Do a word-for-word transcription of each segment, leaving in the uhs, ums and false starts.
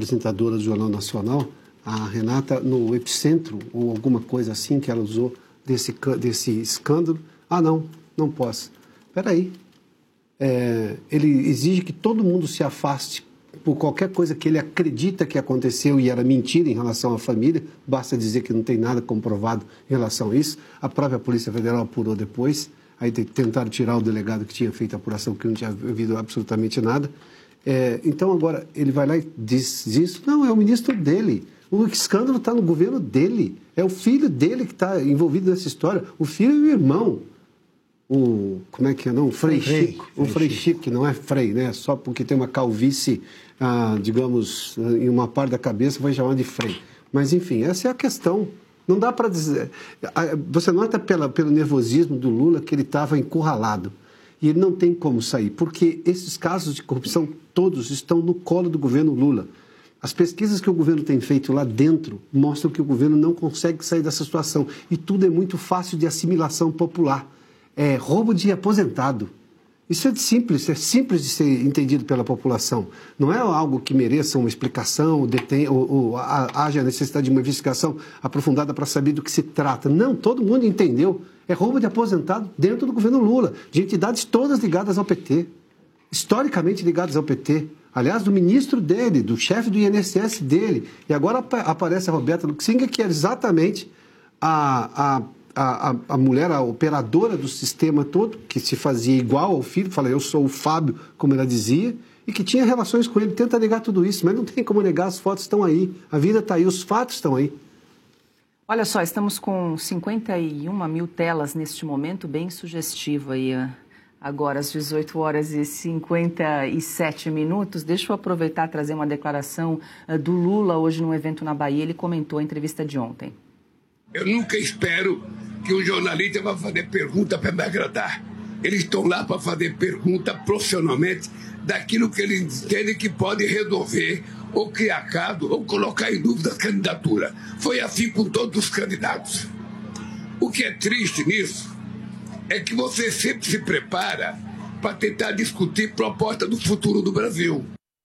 apresentadora do Jornal Nacional, a Renata, no epicentro, ou alguma coisa assim que ela usou desse, desse escândalo. Ah, não, não posso. Espera aí. É, ele exige que todo mundo se afaste por qualquer coisa que ele acredita que aconteceu e era mentira em relação à família. Basta dizer que não tem nada comprovado em relação a isso. A própria Polícia Federal apurou depois. Aí tentaram tirar o delegado que tinha feito a apuração, que não tinha havido absolutamente nada. É, então, agora, ele vai lá e diz isso. Não, é o ministro dele. O escândalo está no governo dele. É o filho dele que está envolvido nessa história. O filho e o irmão. O, como é que é, não? O Frei, Frei Chico. Frei, o Frei Chico. Chico, que não é Frei, né? Só porque tem uma calvície, ah, digamos, em uma parte da cabeça, vai chamar de Frei. Mas, enfim, essa é a questão. Não dá para dizer... Você nota pela, pelo nervosismo do Lula que ele estava encurralado. E ele não tem como sair, porque esses casos de corrupção todos estão no colo do governo Lula. As pesquisas que o governo tem feito lá dentro mostram que o governo não consegue sair dessa situação. E tudo é muito fácil de assimilação popular. É roubo de aposentado. Isso é simples, é simples de ser entendido pela população. Não é algo que mereça uma explicação, detém, ou, ou haja necessidade de uma investigação aprofundada para saber do que se trata. Não, todo mundo entendeu. É roubo de aposentado dentro do governo Lula, de entidades todas ligadas ao P T, historicamente ligadas ao P T. Aliás, do ministro dele, do chefe do I N S S dele. E agora aparece a Roberta Luxinga, que é exatamente a... a A, a, a mulher, a operadora do sistema todo, que se fazia igual ao filho, fala, eu sou o Fábio, como ela dizia, e que tinha relações com ele, tenta negar tudo isso, mas não tem como negar, as fotos estão aí, a vida está aí, os fatos estão aí. Olha só, estamos com cinquenta e uma mil telas neste momento, bem sugestivo aí, agora às dezoito horas e cinquenta e sete minutos. Deixa eu aproveitar e trazer uma declaração do Lula hoje num evento na Bahia, ele comentou a entrevista de ontem. Eu nunca espero que um jornalista vá fazer pergunta para me agradar. Eles estão lá para fazer pergunta profissionalmente daquilo que eles entendem que pode resolver ou criar caso ou colocar em dúvida a candidatura. Foi assim com todos os candidatos. O que é triste nisso é que você sempre se prepara para tentar discutir proposta do futuro do Brasil.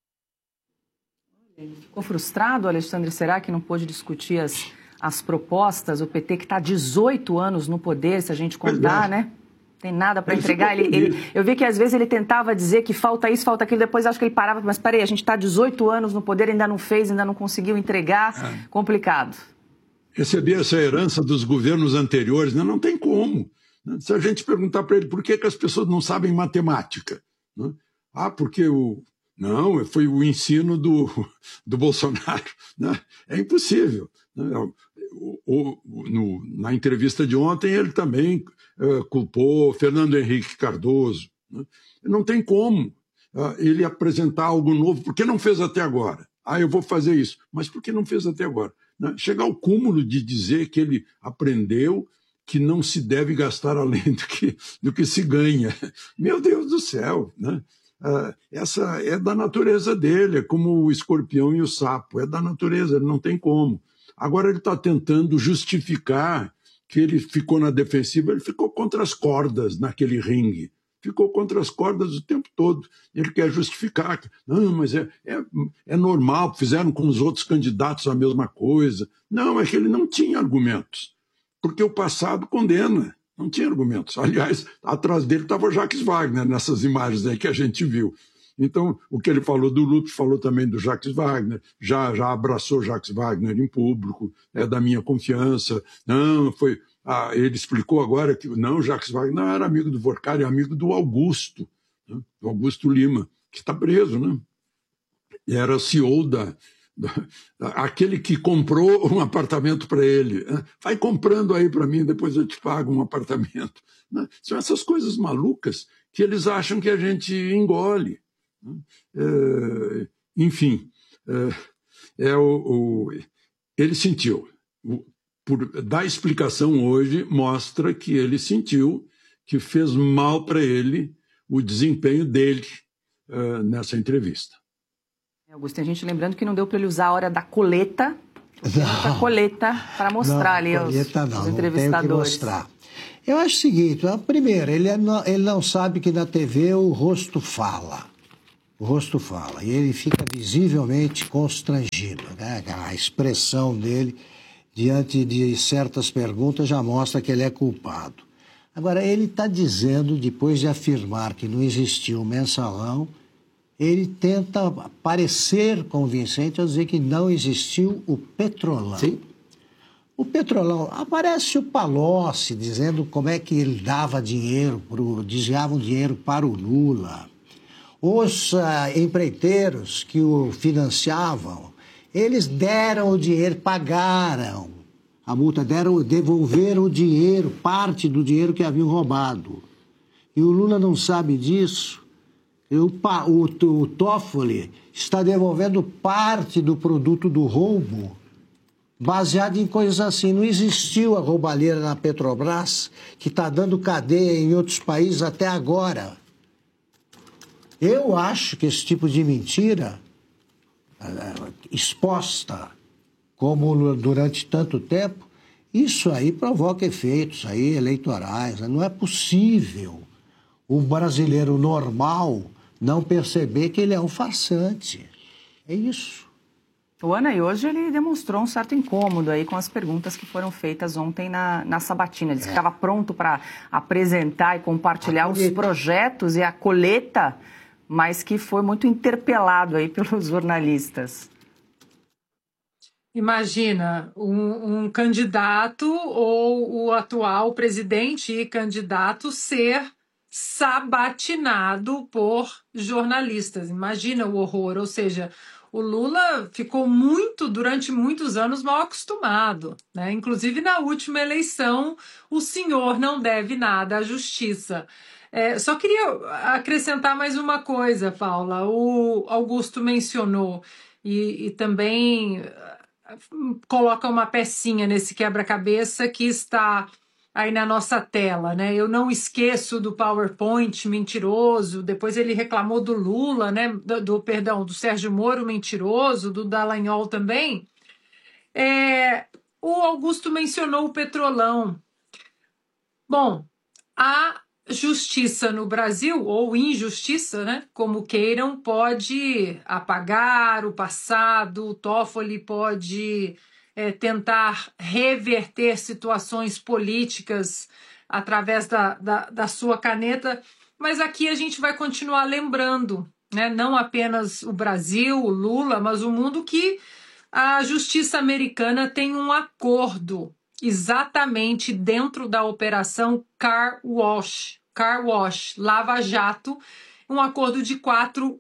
Ficou frustrado, Alexandre? Será que não pôde discutir as... as propostas, o P T que está há dezoito anos no poder, se a gente contar, né? Tem nada para entregar. Ele, ele, eu vi que às vezes ele tentava dizer que falta isso, falta aquilo, depois acho que ele parava, mas peraí, a gente está há dezoito anos no poder, ainda não fez, ainda não conseguiu entregar, é. Complicado. Receber essa herança dos governos anteriores, né? Não tem como. Se a gente perguntar para ele por que, que as pessoas não sabem matemática, né? Ah, porque o... Não, foi o ensino do, do Bolsonaro, né? É impossível. O, o, no, na entrevista de ontem, ele também uh, culpou Fernando Henrique Cardoso. Né? Não tem como uh, ele apresentar algo novo, porque não fez até agora. Ah, eu vou fazer isso. Mas por que não fez até agora? Né? Chegar ao cúmulo de dizer que ele aprendeu que não se deve gastar além do que, do que se ganha. Meu Deus do céu, né? Uh, essa é da natureza dele, é como o escorpião e o sapo, é da natureza, ele não tem como. Agora ele está tentando justificar que ele ficou na defensiva, ele ficou contra as cordas naquele ringue, ficou contra as cordas o tempo todo. Ele quer justificar, não, mas é, é, é normal, fizeram com os outros candidatos a mesma coisa. Não, é que ele não tinha argumentos, porque o passado condena. Não tinha argumentos. Aliás, atrás dele estava o Jacques Wagner, nessas imagens aí que a gente viu. Então, o que ele falou do Lula, falou também do Jacques Wagner, já, já abraçou Jacques Wagner em público, é da minha confiança. Não, foi... Ah, ele explicou agora que não, Jacques Wagner não era amigo do Vorkari, é amigo do Augusto, né? Do Augusto Lima, que está preso, né? E era C E O da... aquele que comprou um apartamento para ele, vai comprando aí para mim, depois eu te pago um apartamento. São essas coisas malucas que eles acham que a gente engole. É, enfim, é, é o, o, ele sentiu. Por dar explicação hoje, mostra que ele sentiu que fez mal para ele o desempenho dele uh, nessa entrevista. Augusto, a gente lembrando que não deu para ele usar a hora da coleta, a coleta para mostrar não, ali coleta, os, não, os não entrevistadores. Tenho que mostrar. Eu acho o seguinte, primeiro, ele, é no, ele não sabe que na T V o rosto fala. O rosto fala, e ele fica visivelmente constrangido, né? A expressão dele diante de certas perguntas já mostra que ele é culpado. Agora, ele está dizendo, depois de afirmar que não existiu mensalão, ele tenta parecer convincente ao dizer que não existiu o Petrolão. Sim. O Petrolão, aparece o Palocci dizendo como é que ele dava dinheiro, pro, desviava o dinheiro para o Lula. Os uh, empreiteiros que o financiavam, eles deram o dinheiro, pagaram a multa, deram, devolveram o dinheiro, parte do dinheiro que haviam roubado. E o Lula não sabe disso. O, o, o Toffoli está devolvendo parte do produto do roubo, baseado em coisas assim. Não existiu a roubalheira na Petrobras, que está dando cadeia em outros países até agora. Eu acho que esse tipo de mentira, exposta como durante tanto tempo, isso aí provoca efeitos aí eleitorais. Não é possível um brasileiro normal não perceber que ele é um farsante. É isso. O Ana, e hoje ele demonstrou um certo incômodo aí com as perguntas que foram feitas ontem na, na sabatina. Ele disse é. que estava pronto para apresentar e compartilhar os projetos e a coleta, mas que foi muito interpelado aí pelos jornalistas. Imagina um, um candidato ou o atual presidente e candidato ser sabatinado por jornalistas. Imagina o horror, ou seja, o Lula ficou muito, durante muitos anos, mal acostumado, né? Inclusive na última eleição, o senhor não deve nada à justiça. É, só queria acrescentar mais uma coisa, Paula. O Augusto mencionou e, e também coloca uma pecinha nesse quebra-cabeça que está aí na nossa tela, né? Eu não esqueço do PowerPoint mentiroso, depois ele reclamou do Lula, né? Do, do perdão, do Sérgio Moro mentiroso, do Dallagnol também. É, o Augusto mencionou o Petrolão. Bom, a justiça no Brasil, ou injustiça, né? Como queiram, pode apagar o passado, o Toffoli pode É, tentar reverter situações políticas através da, da, da sua caneta, mas aqui a gente vai continuar lembrando, né, não apenas o Brasil, o Lula, mas o mundo, que a justiça americana tem um acordo exatamente dentro da operação Car Wash, Car Wash, Lava Jato, um acordo de quatro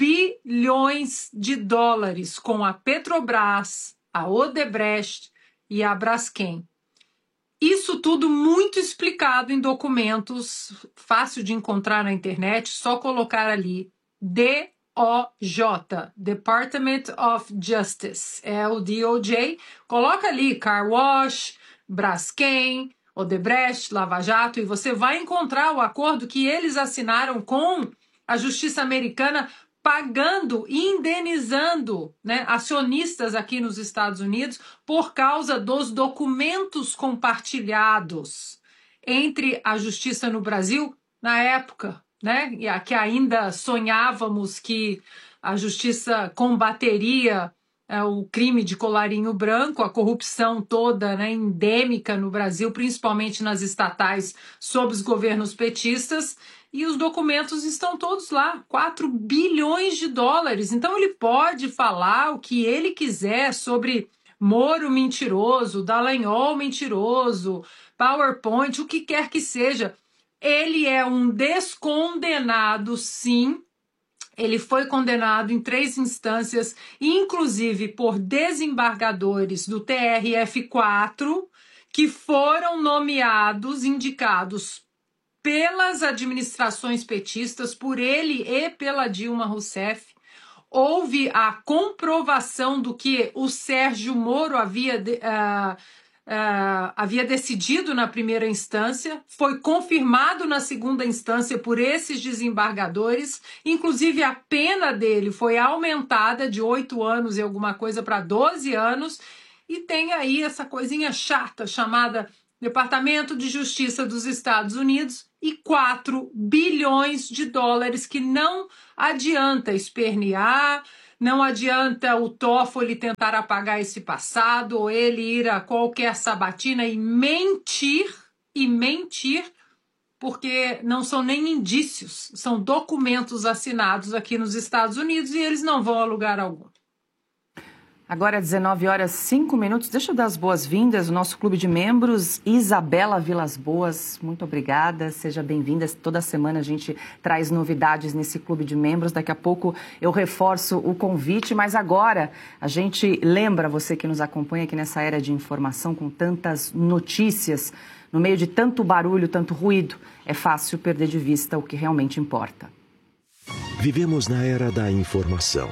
bilhões de dólares com a Petrobras, a Odebrecht e a Braskem. Isso tudo muito explicado em documentos, fácil de encontrar na internet, só colocar ali D O J, Department of Justice, é o D O J, coloca ali Car Wash, Braskem, Odebrecht, Lava Jato, e você vai encontrar o acordo que eles assinaram com a justiça americana, pagando e indenizando, né, acionistas aqui nos Estados Unidos por causa dos documentos compartilhados entre a justiça no Brasil na época, né, e a que ainda sonhávamos que a justiça combateria é, o crime de colarinho branco, a corrupção toda, né, endêmica no Brasil, principalmente nas estatais sob os governos petistas. E os documentos estão todos lá, quatro bilhões de dólares. Então ele pode falar o que ele quiser sobre Moro mentiroso, Dallagnol mentiroso, PowerPoint, o que quer que seja. Ele é um descondenado, sim. Ele foi condenado em três instâncias, inclusive por desembargadores do T R F quatro, que foram nomeados, indicados pelas administrações petistas, por ele e pela Dilma Rousseff. Houve a comprovação do que o Sérgio Moro havia, uh, uh, havia decidido na primeira instância, foi confirmado na segunda instância por esses desembargadores, inclusive a pena dele foi aumentada de oito anos e alguma coisa para doze anos, e tem aí essa coisinha chata chamada Departamento de Justiça dos Estados Unidos, e quatro bilhões de dólares que não adianta espernear, não adianta o Toffoli tentar apagar esse passado ou ele ir a qualquer sabatina e mentir, e mentir, porque não são nem indícios, são documentos assinados aqui nos Estados Unidos e eles não vão a lugar algum. Agora, dezenove horas e cinco minutos. Deixa eu dar as boas-vindas ao nosso clube de membros, Isabela Vilas Boas. Muito obrigada, seja bem-vinda. Toda semana a gente traz novidades nesse clube de membros. Daqui a pouco eu reforço o convite, mas agora a gente lembra você que nos acompanha aqui nessa era de informação com tantas notícias, no meio de tanto barulho, tanto ruído, é fácil perder de vista o que realmente importa. Vivemos na era da informação.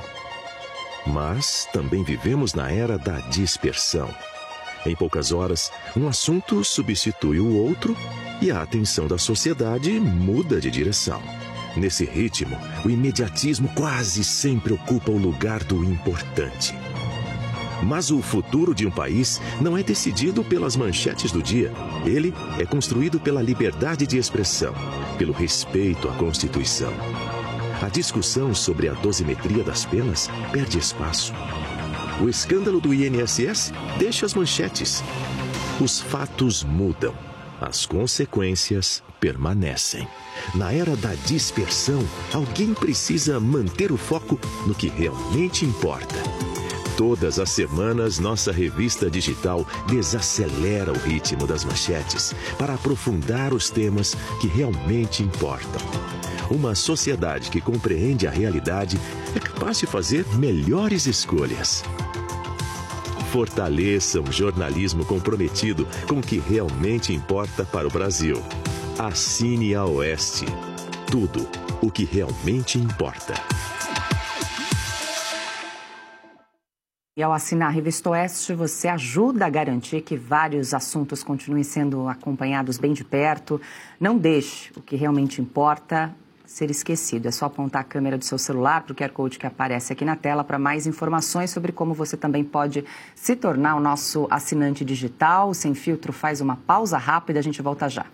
Mas também vivemos na era da dispersão. Em poucas horas, um assunto substitui o outro e a atenção da sociedade muda de direção. Nesse ritmo, o imediatismo quase sempre ocupa o lugar do importante. Mas o futuro de um país não é decidido pelas manchetes do dia. Ele é construído pela liberdade de expressão, pelo respeito à Constituição. A discussão sobre a dosimetria das penas perde espaço. O escândalo do I N S S deixa as manchetes. Os fatos mudam. As consequências permanecem. Na era da dispersão, alguém precisa manter o foco no que realmente importa. Todas as semanas, nossa revista digital desacelera o ritmo das manchetes para aprofundar os temas que realmente importam. Uma sociedade que compreende a realidade é capaz de fazer melhores escolhas. Fortaleça um jornalismo comprometido com o que realmente importa para o Brasil. Assine a Oeste. Tudo o que realmente importa. E ao assinar a Revista Oeste, você ajuda a garantir que vários assuntos continuem sendo acompanhados bem de perto. Não deixe o que realmente importa ser esquecido. É só apontar a câmera do seu celular para o Q R Code que aparece aqui na tela para mais informações sobre como você também pode se tornar o nosso assinante digital. O Sem Filtro faz uma pausa rápida, a gente volta já.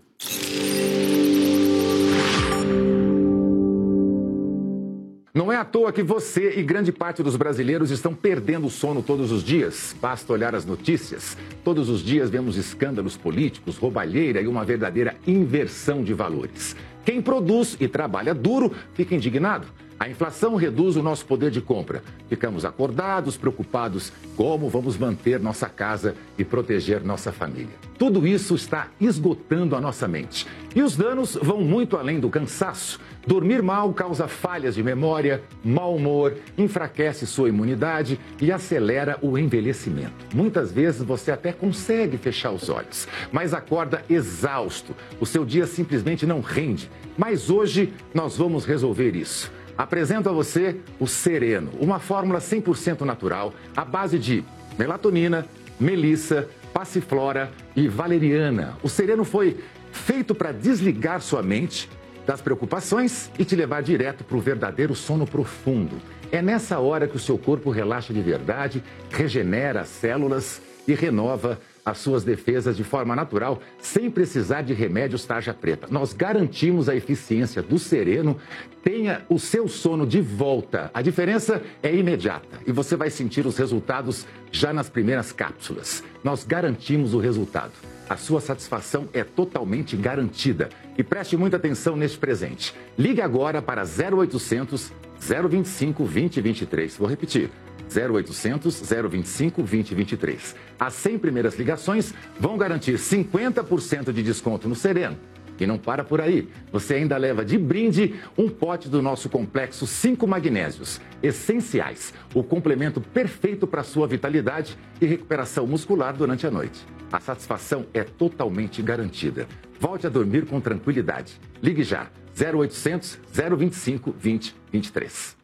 Não é à toa que você e grande parte dos brasileiros estão perdendo o sono todos os dias. Basta olhar as notícias. Todos os dias vemos escândalos políticos, roubalheira e uma verdadeira inversão de valores. Quem produz e trabalha duro fica indignado. A inflação reduz o nosso poder de compra. Ficamos acordados, preocupados como vamos manter nossa casa e proteger nossa família. Tudo isso está esgotando a nossa mente. E os danos vão muito além do cansaço. Dormir mal causa falhas de memória, mau humor, enfraquece sua imunidade e acelera o envelhecimento. Muitas vezes você até consegue fechar os olhos, mas acorda exausto. O seu dia simplesmente não rende. Mas hoje nós vamos resolver isso. Apresento a você o Sereno, uma fórmula cem por cento natural, à base de melatonina, melissa, passiflora e valeriana. O Sereno foi feito para desligar sua mente das preocupações e te levar direto para o verdadeiro sono profundo. É nessa hora que o seu corpo relaxa de verdade, regenera as células e renova as suas defesas de forma natural, sem precisar de remédios tarja preta. Nós garantimos a eficiência do Sereno. Tenha o seu sono de volta. A diferença é imediata e você vai sentir os resultados já nas primeiras cápsulas. Nós garantimos o resultado. A sua satisfação é totalmente garantida. E preste muita atenção neste presente. Ligue agora para zero oitocentos, zero vinte e cinco, vinte, vinte e três. Vou repetir. zero oitocentos, zero vinte e cinco, vinte, vinte e três. As cem primeiras ligações vão garantir cinquenta por cento de desconto no Sereno. E não para por aí. Você ainda leva de brinde um pote do nosso complexo cinco magnésios essenciais. O complemento perfeito para sua vitalidade e recuperação muscular durante a noite. A satisfação é totalmente garantida. Volte a dormir com tranquilidade. Ligue já. zero oitocentos, zero vinte e cinco, vinte, vinte e três.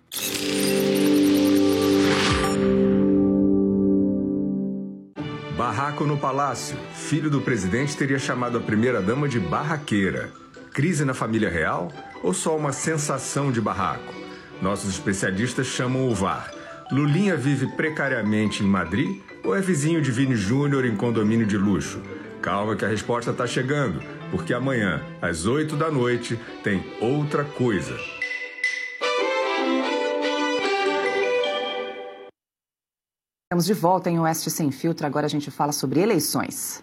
Barraco no Palácio. Filho do presidente teria chamado a primeira-dama de barraqueira. Crise na família real ou só uma sensação de barraco? Nossos especialistas chamam o V A R. Lulinha vive precariamente em Madrid ou é vizinho de Vini Júnior em condomínio de luxo? Calma que a resposta está chegando. porque amanhã, às oito da noite, tem Outra Coisa. Estamos de volta em Oeste Sem Filtro. Agora a gente fala sobre eleições.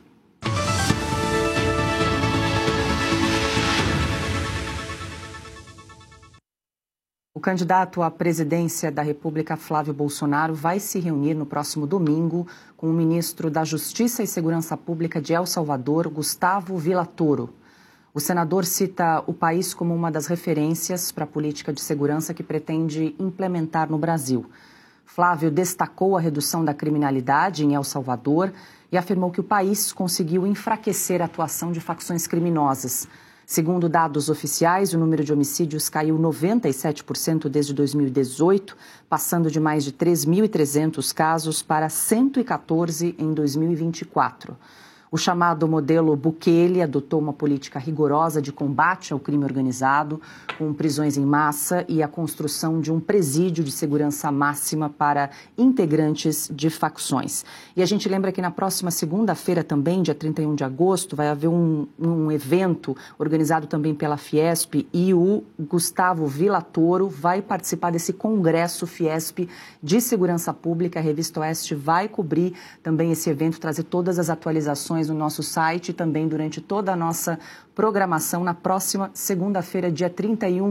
O candidato à presidência da República, Flávio Bolsonaro, vai se reunir no próximo domingo com o ministro da Justiça e Segurança Pública de El Salvador, Gustavo Villatoro. O senador cita o país como uma das referências para a política de segurança que pretende implementar no Brasil. Flávio destacou a redução da criminalidade em El Salvador e afirmou que o país conseguiu enfraquecer a atuação de facções criminosas. Segundo dados oficiais, o número de homicídios caiu noventa e sete por cento desde dois mil e dezoito, passando de mais de três mil e trezentos casos para cento e quatorze em dois mil e vinte e quatro. O chamado modelo Bukele adotou uma política rigorosa de combate ao crime organizado, com prisões em massa e a construção de um presídio de segurança máxima para integrantes de facções. E a gente lembra que na próxima segunda-feira também, dia trinta e um de agosto, vai haver um, um evento organizado também pela Fiesp e o Gustavo Villatoro vai participar desse congresso Fiesp de Segurança Pública. A Revista Oeste vai cobrir também esse evento, trazer todas as atualizações no nosso site e também durante toda a nossa programação na próxima segunda-feira, dia trinta e um.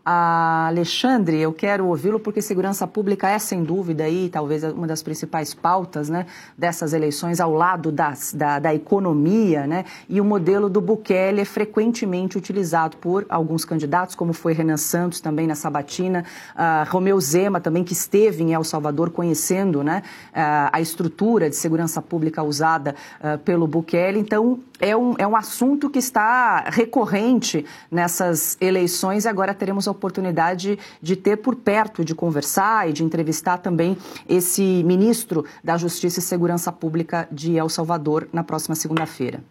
Ah, Alexandre, eu quero ouvi-lo porque segurança pública é, sem dúvida, aí, talvez uma das principais pautas, né, dessas eleições, ao lado das, da, da economia, né, e o modelo do Bukele é frequentemente utilizado por alguns candidatos, como foi Renan Santos também na sabatina, ah, Romeu Zema também, que esteve em El Salvador conhecendo, né, ah, a estrutura de segurança pública usada ah, pelo Bukele. Então, é um, é um assunto que está recorrente nessas eleições e agora teremos a oportunidade de ter por perto, de conversar e de entrevistar também esse ministro da Justiça e Segurança Pública de El Salvador na próxima segunda-feira.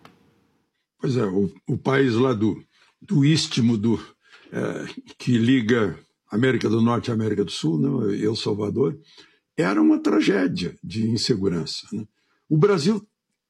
Pois é, o, o país lá do, do istmo do, é, que liga América do Norte e América do Sul, né, El Salvador, era uma tragédia de insegurança, né? O Brasil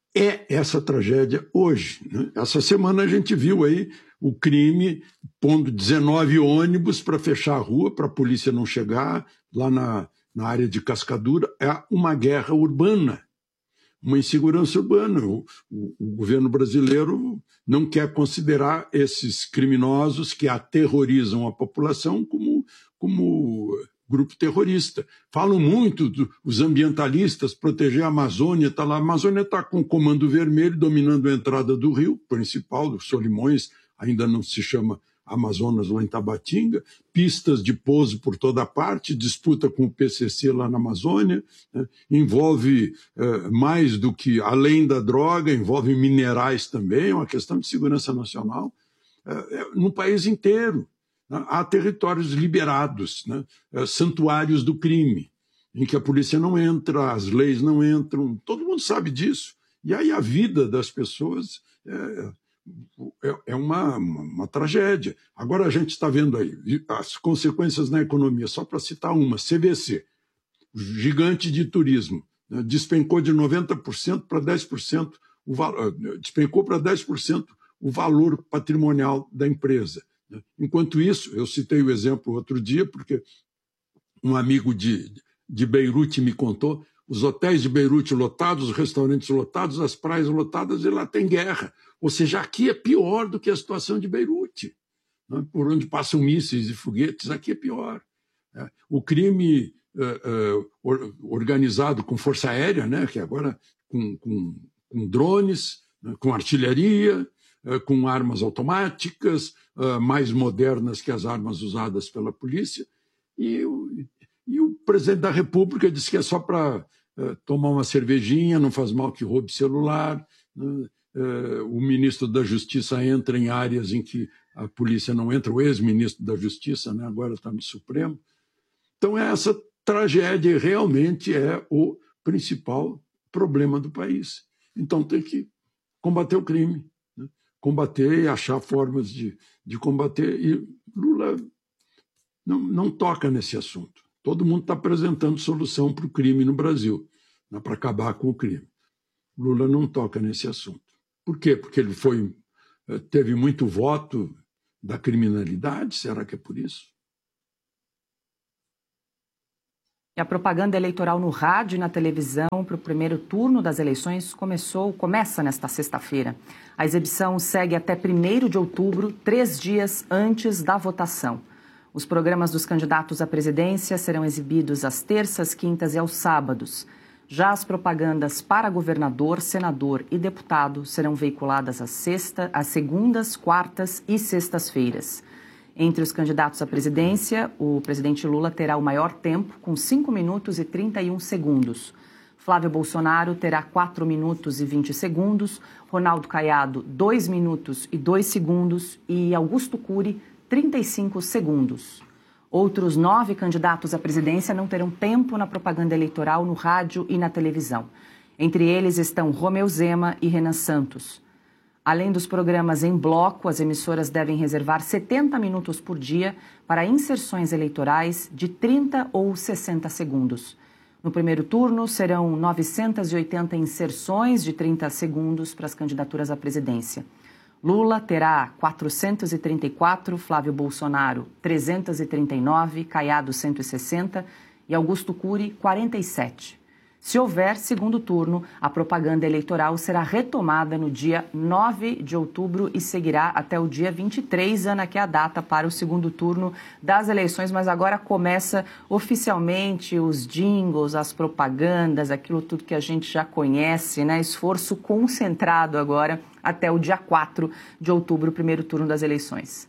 é essa tragédia hoje, né? Essa semana a gente viu aí o crime pondo dezenove ônibus para fechar a rua, para a polícia não chegar, lá na, na área de Cascadura. É uma guerra urbana, uma insegurança urbana. O, o, o governo brasileiro não quer considerar esses criminosos que aterrorizam a população como, como grupo terrorista. Falam muito do, os ambientalistas, proteger a Amazônia, tá lá. A Amazônia está com o Comando Vermelho dominando a entrada do rio principal, do Solimões, ainda não se chama Amazonas lá em Tabatinga, pistas de pouso por toda parte, disputa com o P C C lá na Amazônia, né? Envolve eh, mais do que, além da droga, envolve minerais também, é uma questão de segurança nacional, eh, no país inteiro. Há territórios liberados, né? Santuários do crime, em que a polícia não entra, as leis não entram, todo mundo sabe disso. E aí a vida das pessoas é, é, é uma, uma, uma tragédia. Agora a gente está vendo aí as consequências na economia, só para citar uma, C V C, gigante de turismo, né? Despencou de noventa por cento para dez por cento, o, despencou para dez por cento o valor patrimonial da empresa. Enquanto isso, eu citei o exemplo outro dia, porque um amigo de, de Beirute me contou, os hotéis de Beirute lotados, os restaurantes lotados, as praias lotadas, e lá tem guerra. Ou seja, aqui é pior do que a situação de Beirute, né? Por onde passam mísseis e foguetes, aqui é pior. É. O crime uh, uh, organizado com força aérea, né? Que agora com, com, com drones, né? Com artilharia, uh, com armas automáticas, Uh, mais modernas que as armas usadas pela polícia, e o, e o presidente da República disse que é só para uh, tomar uma cervejinha, não faz mal que roube celular, né? uh, o ministro da Justiça entra em áreas em que a polícia não entra, o ex-ministro da Justiça, né? Agora está no Supremo. Então essa tragédia realmente é o principal problema do país. Então tem que combater o crime, né? Combater e achar formas de, de combater. E Lula não, não toca nesse assunto. Todo mundo está apresentando solução para o crime no Brasil, né, para acabar com o crime. Lula não toca nesse assunto. Por quê? Porque ele foi teve muito voto da criminalidade? Será que é por isso? E a propaganda eleitoral no rádio e na televisão para o primeiro turno das eleições começou, começa nesta sexta-feira. A exibição segue até primeiro de outubro, três dias antes da votação. Os programas dos candidatos à presidência serão exibidos às terças, quintas e aos sábados. Já as propagandas para governador, senador e deputado serão veiculadas às, sexta, às segundas, quartas e sextas-feiras. Entre os candidatos à presidência, o presidente Lula terá o maior tempo, com cinco minutos e trinta e um segundos. Flávio Bolsonaro terá quatro minutos e vinte segundos, Ronaldo Caiado, dois minutos e dois segundos e Augusto Cury, trinta e cinco segundos. Outros nove candidatos à presidência não terão tempo na propaganda eleitoral no rádio e na televisão. Entre eles estão Romeu Zema e Renan Santos. Além dos programas em bloco, as emissoras devem reservar setenta minutos por dia para inserções eleitorais de trinta ou sessenta segundos. No primeiro turno, serão novecentas e oitenta inserções de trinta segundos para as candidaturas à presidência. Lula terá quatrocentos e trinta e quatro, Flávio Bolsonaro trezentos e trinta e nove, Caiado cento e sessenta e Augusto Cury quarenta e sete. Se houver segundo turno, a propaganda eleitoral será retomada no dia nove de outubro e seguirá até o dia vinte e três, Ana, que é a data para o segundo turno das eleições, mas agora começa oficialmente os jingles, as propagandas, aquilo tudo que a gente já conhece, né? Esforço concentrado agora até o dia quatro de outubro, primeiro turno das eleições.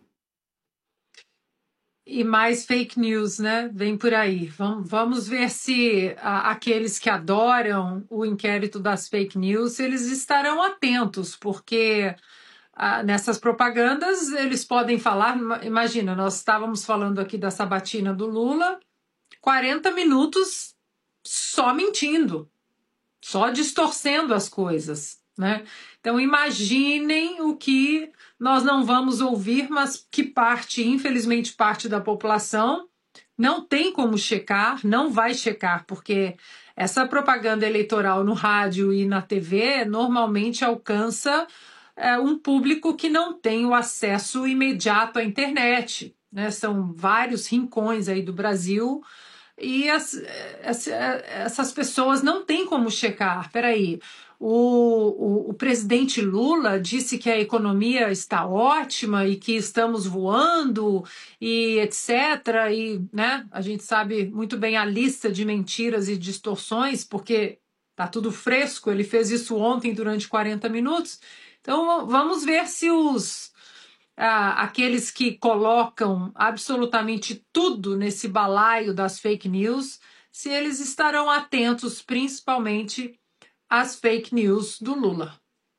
E mais fake news, né? Vem por aí. Vamos ver se a, aqueles que adoram o inquérito das fake news, eles estarão atentos, porque a, nessas propagandas eles podem falar. Imagina, nós estávamos falando aqui da sabatina do Lula, quarenta minutos só mentindo, só distorcendo as coisas, né? Então imaginem o que nós não vamos ouvir, mas que parte, infelizmente parte da população não tem como checar, não vai checar, porque essa propaganda eleitoral no rádio e na T V normalmente alcança é, um público que não tem o acesso imediato à internet, né? São vários rincões aí do Brasil e as, as, essas pessoas não têm como checar. Peraí, O, o, o presidente Lula disse que a economia está ótima e que estamos voando e etcétera. E, né, a gente sabe muito bem a lista de mentiras e distorções, porque está tudo fresco, ele fez isso ontem durante quarenta minutos. Então vamos ver se os ah, aqueles que colocam absolutamente tudo nesse balaio das fake news, se eles estarão atentos principalmente as fake news do Lula.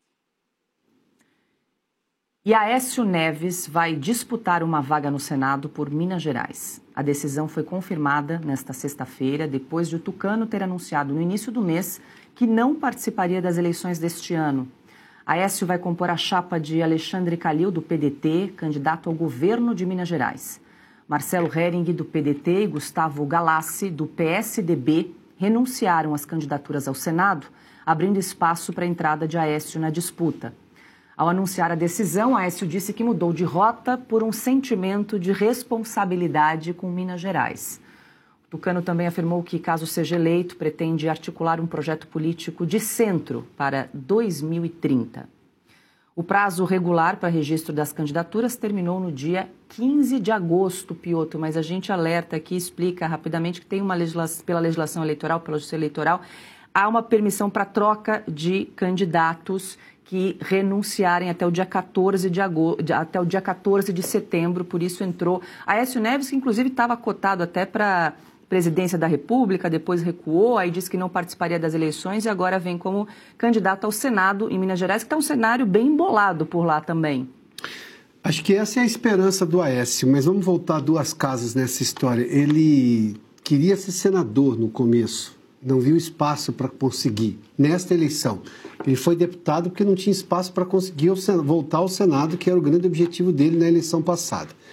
E Aécio Neves vai disputar uma vaga no Senado por Minas Gerais. A decisão foi confirmada nesta sexta-feira, depois de o Tucano ter anunciado no início do mês que não participaria das eleições deste ano. Aécio vai compor a chapa de Alexandre Calil, do P D T, candidato ao governo de Minas Gerais. Marcelo Hering, do P D T, e Gustavo Galassi, do P S D B, renunciaram às candidaturas ao Senado, abrindo espaço para a entrada de Aécio na disputa. Ao anunciar a decisão, Aécio disse que mudou de rota por um sentimento de responsabilidade com Minas Gerais. O Tucano também afirmou que, caso seja eleito, pretende articular um projeto político de centro para dois mil e trinta. O prazo regular para registro das candidaturas terminou no dia quinze de agosto, Pioto, mas a gente alerta aqui, explica rapidamente que tem uma legislação, pela legislação eleitoral, pela justiça eleitoral, há uma permissão para troca de candidatos que renunciarem até o dia quatorze de agosto, até o dia quatorze de setembro, por isso entrou Aécio Neves, que inclusive estava cotado até para presidência da República, depois recuou, aí disse que não participaria das eleições e agora vem como candidato ao Senado em Minas Gerais, que está um cenário bem embolado por lá também. Acho que essa é a esperança do Aécio, mas vamos voltar duas casas nessa história. Ele queria ser senador no começo. Não viu espaço para conseguir. Nesta eleição, ele foi deputado porque não tinha espaço para conseguir voltar ao Senado, que era o grande objetivo dele na eleição passada.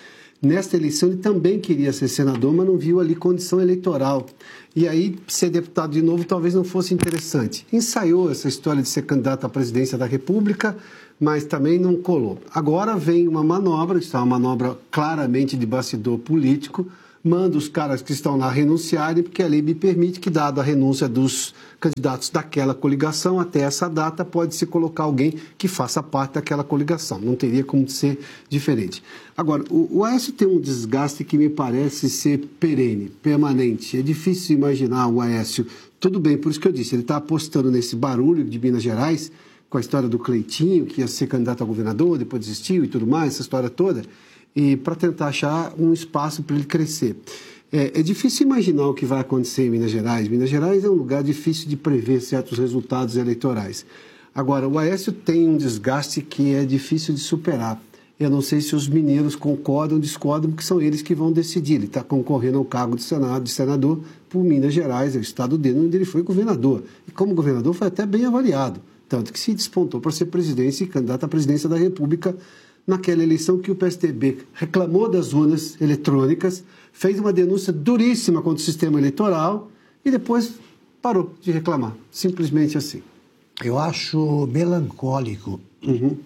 Nesta eleição ele também queria ser senador, mas não viu ali condição eleitoral. E aí ser deputado de novo talvez não fosse interessante. Ensaiou essa história de ser candidato à presidência da República, mas também não colou. Agora vem uma manobra, está uma manobra claramente de bastidor político, manda os caras que estão lá renunciarem, porque a lei me permite que, dado a renúncia dos candidatos daquela coligação, até essa data pode-se colocar alguém que faça parte daquela coligação. Não teria como ser diferente. Agora, o, o Aécio tem um desgaste que me parece ser perene, permanente. É difícil imaginar o Aécio. Tudo bem, por isso que eu disse, ele está apostando nesse barulho de Minas Gerais, com a história do Cleitinho, que ia ser candidato a governador, depois desistiu e tudo mais, essa história toda, e para tentar achar um espaço para ele crescer. É, é difícil imaginar o que vai acontecer em Minas Gerais. Minas Gerais é um lugar difícil de prever certos resultados eleitorais. Agora, o Aécio tem um desgaste que é difícil de superar. Eu não sei se os mineiros concordam ou discordam, porque são eles que vão decidir. Ele está concorrendo ao cargo de, senado, de senador por Minas Gerais, é o estado dele, onde ele foi governador. E como governador foi até bem avaliado. Tanto que se despontou para ser presidente e candidato à presidência da República naquela eleição que o P S D B reclamou das urnas eletrônicas, fez uma denúncia duríssima contra o sistema eleitoral e depois parou de reclamar. Simplesmente assim. Eu acho melancólico uhum.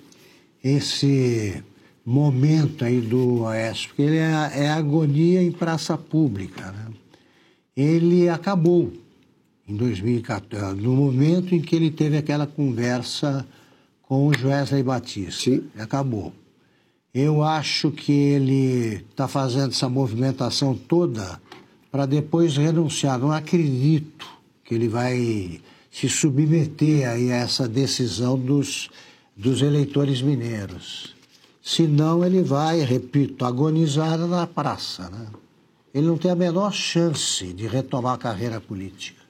esse momento aí do Aécio, porque ele é, é agonia em praça pública, né? Ele acabou em dois mil e quatorze, no momento em que ele teve aquela conversa com o Joesley Batista. Sim. Acabou. Eu acho que ele está fazendo essa movimentação toda para depois renunciar. Não acredito que ele vai se submeter aí a essa decisão dos, dos eleitores mineiros. Senão ele vai, repito, agonizar na praça, né? Ele não tem a menor chance de retomar a carreira política.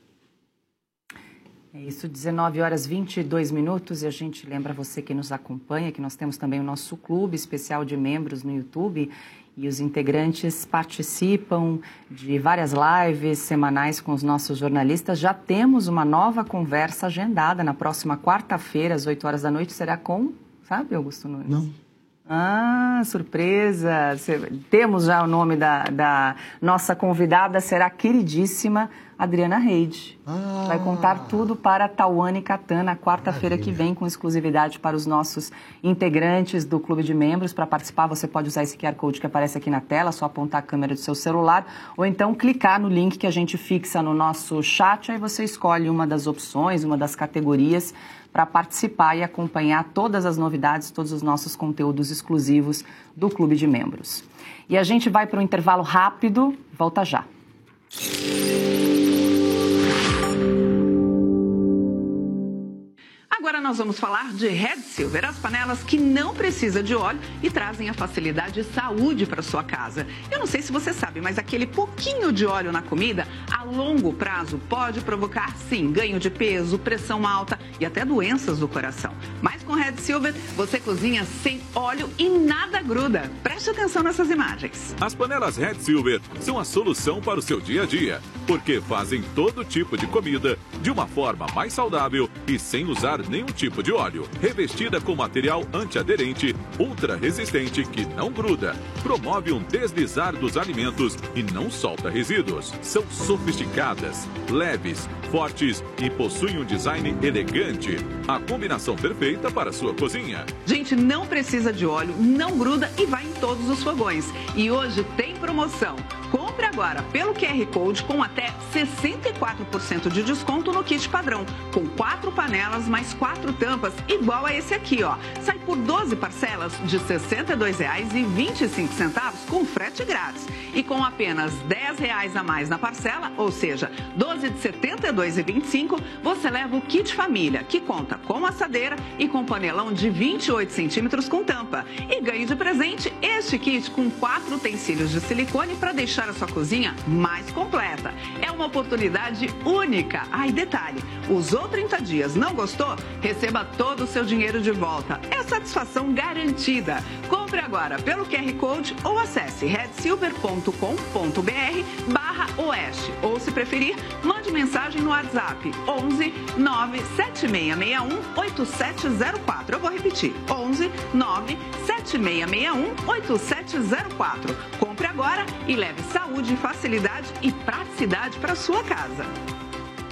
É isso, dezenove horas e vinte e dois minutos, e a gente lembra você que nos acompanha que nós temos também o nosso clube especial de membros no YouTube, e os integrantes participam de várias lives semanais com os nossos jornalistas. Já temos uma nova conversa agendada na próxima quarta-feira, às oito horas da noite, será com, sabe, Augusto Nunes? Não. Ah, surpresa! Temos já o nome da, da nossa convidada, será a queridíssima Adriana Reide. Ah. Vai contar tudo para a Tauane Catan na quarta-feira que vem, com exclusividade para os nossos integrantes do Clube de Membros. Para participar, você pode usar esse Q R Code que aparece aqui na tela, só apontar a câmera do seu celular, ou então clicar no link que a gente fixa no nosso chat, aí você escolhe uma das opções, uma das categorias, para participar e acompanhar todas as novidades, todos os nossos conteúdos exclusivos do Clube de Membros. E a gente vai para um intervalo rápido, volta já. Agora nós vamos falar de Red Silver, as panelas que não precisam de óleo e trazem a facilidade e saúde para sua casa. Eu não sei se você sabe, mas aquele pouquinho de óleo na comida, a longo prazo, pode provocar, sim, ganho de peso, pressão alta e até doenças do coração. Mas com Red Silver, você cozinha sem óleo e nada gruda. Preste atenção nessas imagens. As panelas Red Silver são a solução para o seu dia a dia, porque fazem todo tipo de comida de uma forma mais saudável e sem usar nenhum tipo de óleo. Revestida com material antiaderente, ultra resistente que não gruda, promove um deslizar dos alimentos e não solta resíduos. São sofisticadas, leves, fortes e possuem um design elegante. A combinação perfeita para a sua cozinha. Gente, não precisa de óleo, não gruda e vai em todos os fogões. E hoje tem promoção. Compre agora pelo Q R Code com até sessenta e quatro por cento de desconto no kit padrão, com quatro panelas mais quatro tampas, igual a esse aqui, ó. Sai por doze parcelas de sessenta e dois reais e vinte e cinco centavos com frete grátis. E com apenas dez reais a mais na parcela, ou seja, doze de setenta e dois reais e vinte e cinco centavos, você leva o kit família, que conta com assadeira e com panelão de vinte e oito centímetros com tampa. E ganhe de presente este kit com quatro utensílios de silicone para deixar a sua cozinha mais completa. É uma oportunidade única. Ah, e detalhe, usou trinta dias, não gostou? Receba todo o seu dinheiro de volta. É satisfação garantida. Compre agora pelo Q R Code ou acesse red silver ponto com ponto b r barra oeste. Ou, se preferir, mande mensagem no WhatsApp onze nove sete seis seis um oito sete zero quatro. Eu vou repetir, onze nove sete seis seis um oito sete zero quatro. Compre agora e leve saúde, facilidade e praticidade para sua casa.